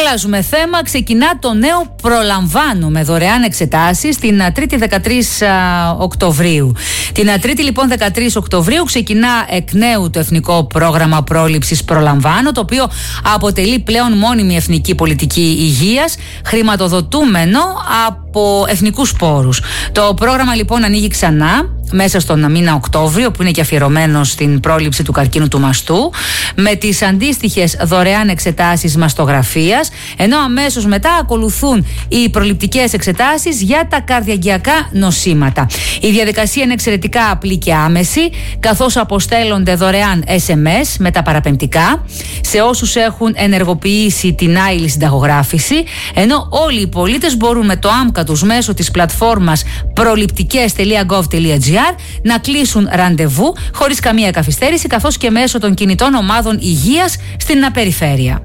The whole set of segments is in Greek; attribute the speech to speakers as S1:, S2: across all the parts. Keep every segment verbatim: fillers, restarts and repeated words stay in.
S1: Αλλάζουμε θέμα. Ξεκινά το νέο προλαμβάνω με δωρεάν εξετάσεις την Τρίτη δεκατρείς Οκτωβρίου. Την Τρίτη λοιπόν δεκατρείς Οκτωβρίου ξεκινά εκ νέου το Εθνικό Πρόγραμμα Πρόληψης Προλαμβάνω, το οποίο αποτελεί πλέον μόνιμη εθνική πολιτική υγείας, χρηματοδοτούμενο από εθνικούς πόρους. Το πρόγραμμα λοιπόν ανοίγει ξανά μέσα στον μήνα Οκτώβριο, που είναι και αφιερωμένο στην πρόληψη του καρκίνου του μαστού, με τις αντίστοιχες δωρεάν εξετάσεις μαστογραφίας, ενώ αμέσως μετά ακολουθούν οι προληπτικές εξετάσεις για τα καρδιαγγειακά νοσήματα. Η διαδικασία είναι εξαιρετικά απλή και άμεση, καθώς αποστέλλονται δωρεάν ες εμ ες με τα παραπεμπτικά σε όσους έχουν ενεργοποιήσει την άειλη συνταγογράφηση, ενώ όλοι οι πολίτες μπορούν με το άμκα τους μέσω της πλατφόρμας προληπτικές τελεία γκοβ τελεία τζι άρ να κλείσουν ραντεβού χωρίς καμία καθυστέρηση, καθώς και μέσω των κινητών ομάδων υγείας στην απεριφέρεια.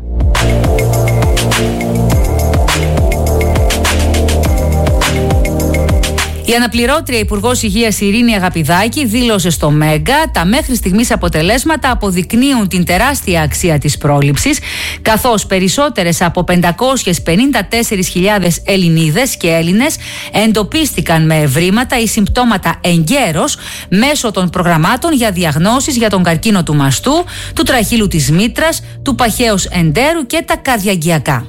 S1: Η αναπληρώτρια Υπουργός Υγείας Ειρήνη Αγαπηδάκη δήλωσε στο Μέγκα τα μέχρι στιγμής αποτελέσματα αποδεικνύουν την τεράστια αξία της πρόληψης, καθώς περισσότερες από πεντακόσιες πενήντα τέσσερις χιλιάδες Ελληνίδες και Έλληνες εντοπίστηκαν με ευρήματα ή συμπτώματα εγκαίρως μέσω των προγραμμάτων για διαγνώσεις για τον καρκίνο του μαστού, του τραχύλου της μήτρας, του παχαίους εντέρου και τα καρδιαγγειακά.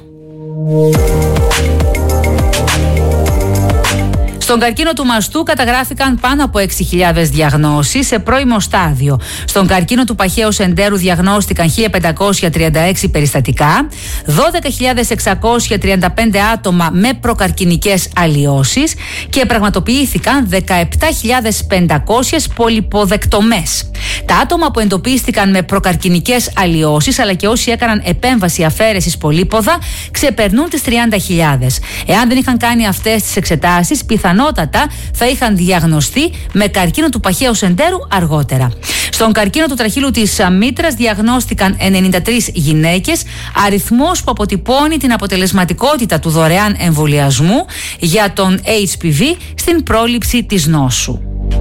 S1: Στον καρκίνο του μαστού καταγράφηκαν πάνω από έξι χιλιάδες διαγνώσεις σε πρώιμο στάδιο. Στον καρκίνο του παχαίους εντέρου διαγνώστηκαν χίλια πεντακόσια τριάντα έξι περιστατικά, δώδεκα χιλιάδες εξακόσια τριάντα πέντε άτομα με προκαρκινικές αλλοιώσεις και πραγματοποιήθηκαν δεκαεπτά χιλιάδες πεντακόσιες πολυποδεκτομές. Τα άτομα που εντοπίστηκαν με προκαρκινικές αλλοιώσεις, αλλά και όσοι έκαναν επέμβαση αφαίρεσης πολύποδα, ξεπερνούν τις τριάντα χιλιάδες. Εάν δεν είχαν κάνει αυτές τις εξετάσεις, πιθανότατα θα είχαν διαγνωστεί με καρκίνο του παχαίους εντέρου αργότερα. Στον καρκίνο του τραχύλου της μήτρας διαγνώστηκαν ενενήντα τρεις γυναίκες, αριθμός που αποτυπώνει την αποτελεσματικότητα του δωρεάν εμβολιασμού για τον έιτς πι βι στην πρόληψη της νόσου.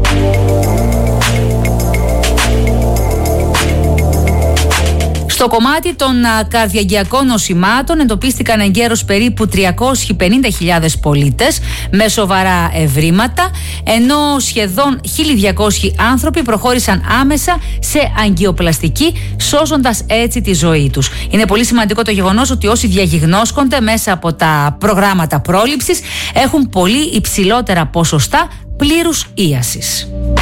S1: Στο κομμάτι των καρδιαγγειακών νοσημάτων εντοπίστηκαν εγκαίρως περίπου τριακόσιες πενήντα χιλιάδες πολίτες με σοβαρά ευρήματα, ενώ σχεδόν χίλια διακόσιοι άνθρωποι προχώρησαν άμεσα σε αγκιοπλαστική, σώζοντας έτσι τη ζωή τους. Είναι πολύ σημαντικό το γεγονός ότι όσοι διαγιγνώσκονται μέσα από τα προγράμματα πρόληψης έχουν πολύ υψηλότερα ποσοστά πλήρους ίασης.